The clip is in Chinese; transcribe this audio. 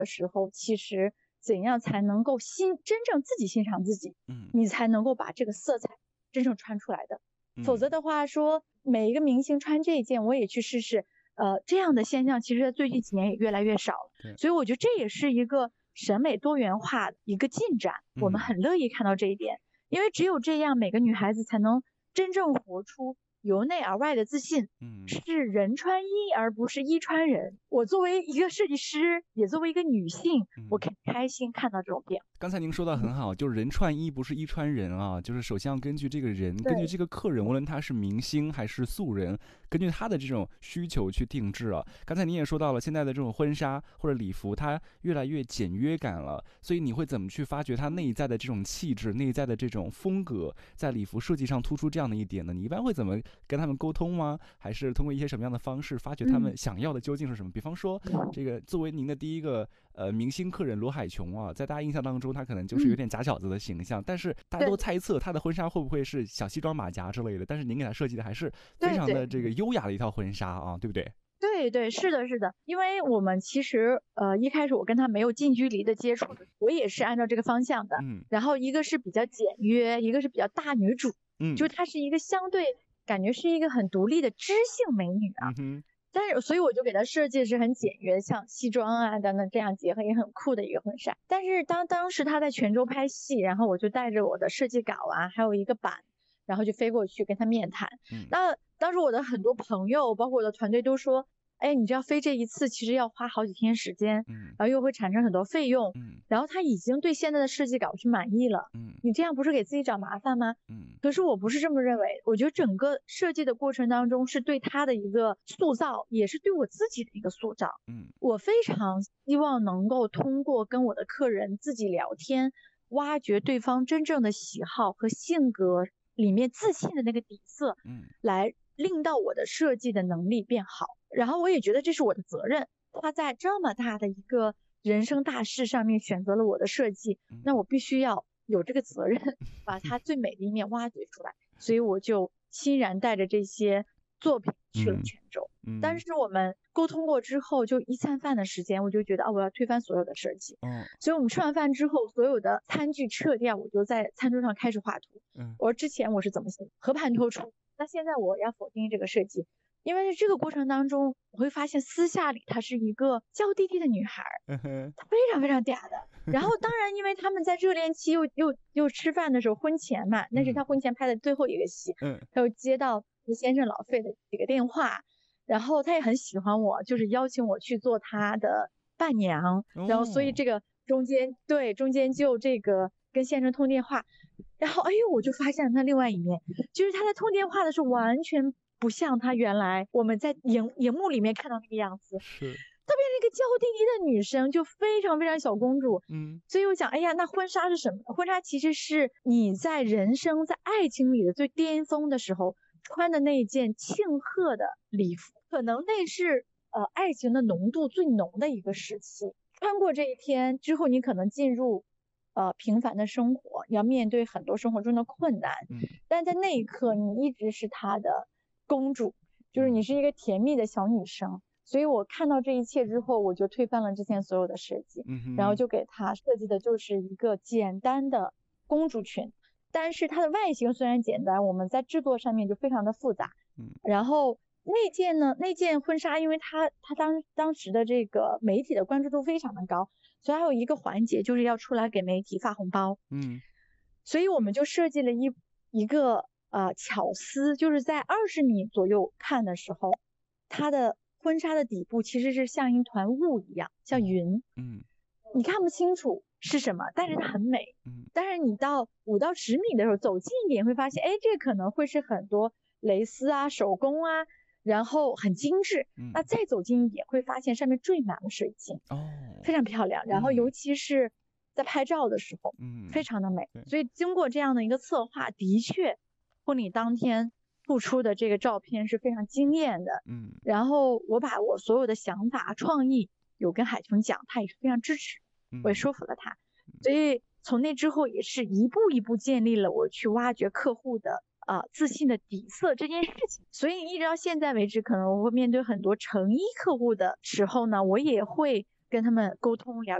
的时候，其实怎样才能够真正自己欣赏自己，你才能够把这个色彩真正穿出来的。否则的话说每一个明星穿这一件我也去试试，这样的现象其实在最近几年也越来越少了。所以我觉得这也是一个审美多元化的一个进展，我们很乐意看到这一点，因为只有这样每个女孩子才能真正活出由内而外的自信，是人穿衣而不是衣穿人。我作为一个设计师，也作为一个女性，我很开心看到这种变化。 刚才您说的很好，就是人穿衣不是衣穿人啊，就是首先要根据这个人，根据这个客人，无论他是明星还是素人，根据他的这种需求去定制啊。刚才您也说到了，现在的这种婚纱或者礼服，它越来越简约感了，所以你会怎么去发掘它内在的这种气质，内在的这种风格，在礼服设计上突出这样的一点呢？你一般会怎么跟他们沟通吗？还是通过一些什么样的方式发掘他们想要的究竟是什么？比方说，这个作为您的第一个明星客人罗海琼啊，在大家印象当中，他可能就是有点假小子的形象，但是大家都猜测他的婚纱会不会是小西装马甲之类的，但是您给他设计的还是非常的这个优雅的一套婚纱啊，对不对？ 对，是的，是的，因为我们其实一开始我跟他没有近距离的接触的，我也是按照这个方向的。然后一个是比较简约，一个是比较大女主，就是她是一个相对感觉是一个很独立的知性美女啊。但是所以我就给她设计的是很简约，像西装啊等等这样结合也很酷的一个婚纱。但是当时她在泉州拍戏，然后我就带着我的设计稿啊，还有一个板，然后就飞过去跟她面谈。那当时我的很多朋友包括我的团队都说，哎，你知道飞这一次其实要花好几天时间，然后又会产生很多费用，然后他已经对现在的设计稿是满意了，你这样不是给自己找麻烦吗？可是我不是这么认为，我觉得整个设计的过程当中是对他的一个塑造，也是对我自己的一个塑造。我非常希望能够通过跟我的客人自己聊天，挖掘对方真正的喜好和性格里面自信的那个底色，来令到我的设计的能力变好。然后我也觉得这是我的责任，他在这么大的一个人生大事上面选择了我的设计，那我必须要有这个责任把他最美的一面挖掘出来。所以我就欣然带着这些作品去了泉州。但是我们沟通过之后，就一餐饭的时间，我就觉得我要推翻所有的设计。所以我们吃完饭之后，所有的餐具撤掉，我就在餐桌上开始画图。我说之前我是怎么想，和盘托出，那现在我要否定这个设计。因为在这个过程当中，我会发现私下里她是一个娇滴滴的女孩，她非常非常嗲的。然后当然因为他们在热恋期又吃饭的时候，婚前嘛，那是他婚前拍的最后一个戏，他又接到先生老费的几个电话，然后他也很喜欢我，就是邀请我去做他的伴娘。然后所以这个中间就这个跟先生通电话，然后哎呦我就发现了他另外一面，就是他在通电话的时候完全不像他原来我们在荧幕里面看到那个样子，特别那个娇滴滴的女生，就非常非常小公主。所以我想，哎呀，那婚纱是什么？婚纱其实是你在人生在爱情里的最巅峰的时候穿的那一件庆贺的礼服，可能那是爱情的浓度最浓的一个时期。穿过这一天之后，你可能进入平凡的生活，要面对很多生活中的困难，但在那一刻你一直是她的公主，就是你是一个甜蜜的小女生。所以我看到这一切之后，我就推翻了之前所有的设计，然后就给她设计的就是一个简单的公主裙，但是它的外形虽然简单，我们在制作上面就非常的复杂。然后那件婚纱，因为它当时的这个媒体的关注度非常的高，所以还有一个环节就是要出来给媒体发红包。所以我们就设计了一个巧思，就是在20米左右看的时候，它的婚纱的底部其实是像一团雾一样，像云。你看不清楚是什么，但是它很美。但是你到5到10米的时候走近一点，会发现，哎，这可能会是很多蕾丝啊、手工啊，然后很精致。那再走近一点，会发现上面缀满了水晶，非常漂亮。然后尤其是在拍照的时候，非常的美。所以经过这样的一个策划，的确，婚礼当天付出的这个照片是非常惊艳的。然后我把我所有的想法、创意有跟海琼讲，他也是非常支持，我也说服了他。所以从那之后也是一步一步建立了我去挖掘客户的自信的底色这件事情。所以一直到现在为止，可能我会面对很多成衣客户的时候呢，我也会跟他们沟通聊